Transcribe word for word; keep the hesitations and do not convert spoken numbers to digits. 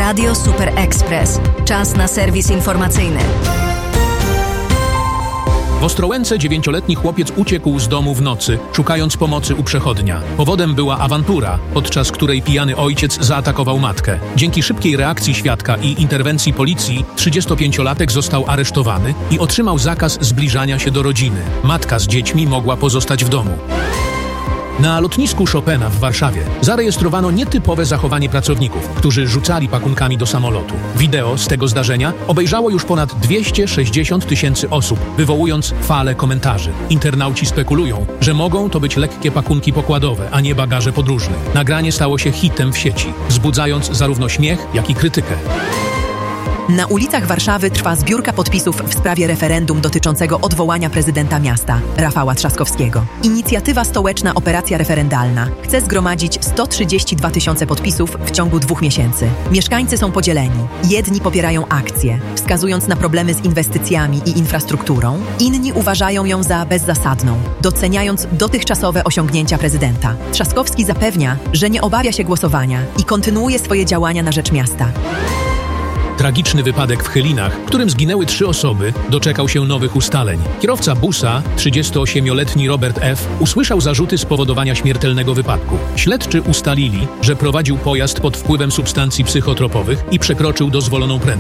Radio Super Express. Czas na serwis informacyjny. W Ostrołęce dziewięcioletni chłopiec uciekł z domu w nocy, szukając pomocy u przechodnia. Powodem była awantura, podczas której pijany ojciec zaatakował matkę. Dzięki szybkiej reakcji świadka i interwencji policji trzydziestopięciolatek został aresztowany i otrzymał zakaz zbliżania się do rodziny. Matka z dziećmi mogła pozostać w domu. Na lotnisku Chopina w Warszawie zarejestrowano nietypowe zachowanie pracowników, którzy rzucali pakunkami do samolotu. Wideo z tego zdarzenia obejrzało już ponad dwieście sześćdziesiąt tysięcy osób, wywołując falę komentarzy. Internauci spekulują, że mogą to być lekkie pakunki pokładowe, a nie bagaże podróżne. Nagranie stało się hitem w sieci, wzbudzając zarówno śmiech, jak i krytykę. Na ulicach Warszawy trwa zbiórka podpisów w sprawie referendum dotyczącego odwołania prezydenta miasta, Rafała Trzaskowskiego. Inicjatywa Stołeczna Operacja Referendalna chce zgromadzić sto trzydzieści dwa tysiące podpisów w ciągu dwóch miesięcy. Mieszkańcy są podzieleni. Jedni popierają akcję, wskazując na problemy z inwestycjami i infrastrukturą. Inni uważają ją za bezzasadną, doceniając dotychczasowe osiągnięcia prezydenta. Trzaskowski zapewnia, że nie obawia się głosowania i kontynuuje swoje działania na rzecz miasta. Tragiczny wypadek w Chylinach, w którym zginęły trzy osoby, doczekał się nowych ustaleń. Kierowca busa, trzydziestoośmioletni Robert F., usłyszał zarzuty spowodowania śmiertelnego wypadku. Śledczy ustalili, że prowadził pojazd pod wpływem substancji psychotropowych i przekroczył dozwoloną prędkość.